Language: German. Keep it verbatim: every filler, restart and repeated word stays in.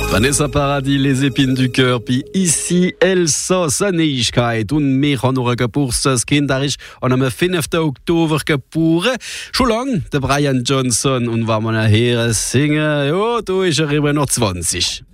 Vanessa Paradis, les épines du cœur, puis ici Elsa Sanigkeit und wir haben noch ein Geburtstagskind, der ist am fünften Oktober geboren. Schon lang, der Brian Johnson, und wenn wir nachher singen, ja, da ist er immer noch zwanzig.